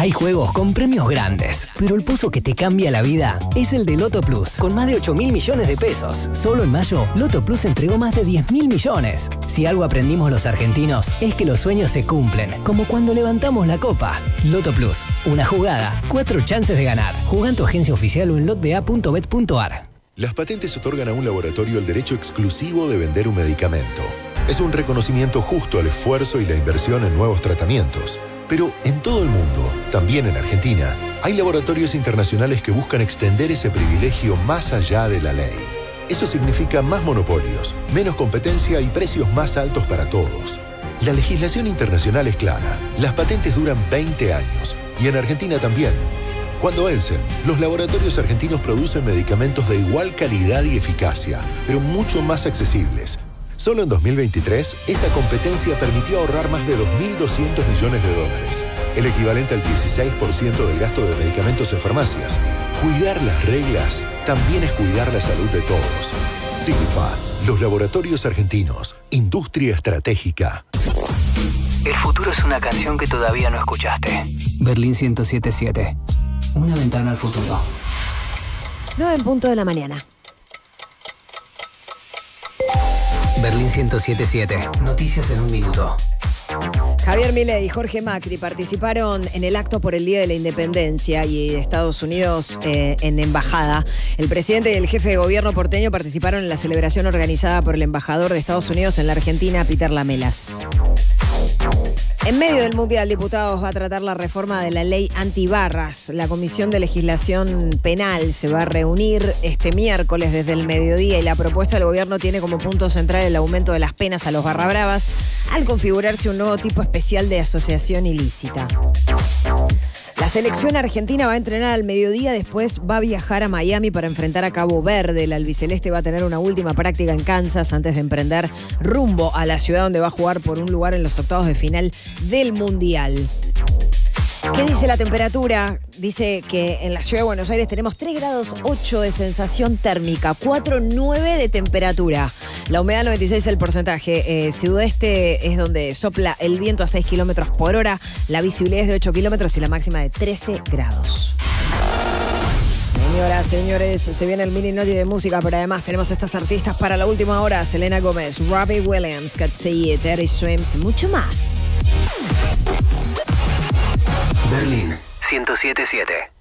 Hay juegos con premios grandes, pero el pozo que te cambia la vida es el de Loto Plus, con más de 8.000 millones de pesos. Solo en mayo, Loto Plus entregó más de 10.000 millones. Si algo aprendimos los argentinos, es que los sueños se cumplen, como cuando levantamos la copa. Loto Plus, una jugada, 4 chances de ganar. Jugá en tu agencia oficial o en lotba.bet.ar. Las patentes otorgan a un laboratorio el derecho exclusivo de vender un medicamento. Es un reconocimiento justo al esfuerzo y la inversión en nuevos tratamientos. Pero en todo el mundo, también en Argentina, hay laboratorios internacionales que buscan extender ese privilegio más allá de la ley. Eso significa más monopolios, menos competencia y precios más altos para todos. La legislación internacional es clara. Las patentes duran 20 años y en Argentina también. Cuando vencen, los laboratorios argentinos producen medicamentos de igual calidad y eficacia, pero mucho más accesibles. Solo en 2023, esa competencia permitió ahorrar más de 2.200 millones de dólares, el equivalente al 16% del gasto de medicamentos en farmacias. Cuidar las reglas también es cuidar la salud de todos. Signifa, los laboratorios argentinos, industria estratégica. El futuro es una canción que todavía no escuchaste. Berlín 107.7. Una ventana al futuro. 9:00 a.m. Berlín 107.7. Noticias en un minuto. Javier Milei y Jorge Macri participaron en el acto por el Día de la Independencia y de Estados Unidos en embajada. El presidente y el jefe de gobierno porteño participaron en la celebración organizada por el embajador de Estados Unidos en la Argentina, Peter Lamelas. En medio del Mundial, diputados va a tratar la reforma de la ley antibarras. La Comisión de Legislación Penal se va a reunir este miércoles desde el mediodía y la propuesta del gobierno tiene como punto central el aumento de las penas a los barrabravas al configurarse un nuevo tipo especial de asociación ilícita. La selección argentina va a entrenar al mediodía, después va a viajar a Miami para enfrentar a Cabo Verde. El albiceleste va a tener una última práctica en Kansas antes de emprender rumbo a la ciudad donde va a jugar por un lugar en los octavos de final del Mundial. ¿Qué dice la temperatura? Dice que en la ciudad de Buenos Aires tenemos 3 grados 8 de sensación térmica, 4,9 de temperatura. La humedad 96 es el porcentaje. Sudeste es donde sopla el viento a 6 kilómetros por hora. La visibilidad es de 8 kilómetros y la máxima de 13 grados. Señoras, señores, se viene el mini noti de música, pero además tenemos estas artistas para la última hora. Selena Gomez, Robbie Williams, Cat Say It, Terry Swims y mucho más. Berlín 107.7.